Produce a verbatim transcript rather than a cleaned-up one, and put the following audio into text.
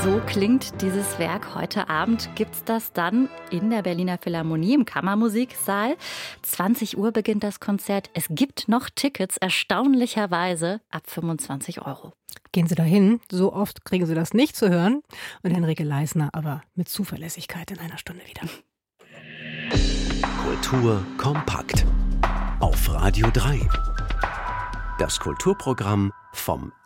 So klingt dieses Werk heute Abend. Gibt's das dann in der Berliner Philharmonie im Kammermusiksaal. zwanzig Uhr beginnt das Konzert. Es gibt noch Tickets, erstaunlicherweise ab fünfundzwanzig Euro. Gehen Sie dahin, so oft kriegen Sie das nicht zu hören. Und Henrike Leisner aber mit Zuverlässigkeit in einer Stunde wieder. Kultur kompakt auf Radio drei. Das Kulturprogramm vom